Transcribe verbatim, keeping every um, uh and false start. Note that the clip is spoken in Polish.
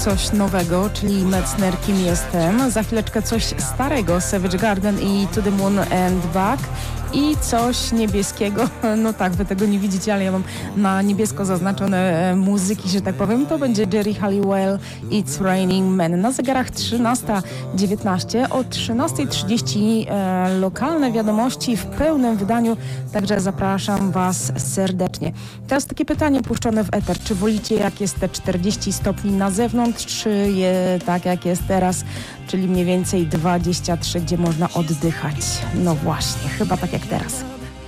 coś nowego, czyli Metzner, Kim jestem. Za chwileczkę coś starego, Savage Garden i To the Moon and Back. I coś niebieskiego, no tak, wy tego nie widzicie, ale ja mam na niebiesko zaznaczone muzyki, że tak powiem. To będzie Jerry Halliwell, It's Raining Men. Na zegarach trzynasta dziewiętnaście, o trzynasta trzydzieści e, lokalne wiadomości w pełnym wydaniu, także zapraszam Was serdecznie. Teraz takie pytanie puszczone w eter. Czy wolicie, jak jest te czterdzieści stopni na zewnątrz, czy je tak jak jest teraz, czyli mniej więcej dwadzieścia trzy, gdzie można oddychać? No właśnie, chyba tak jak teraz.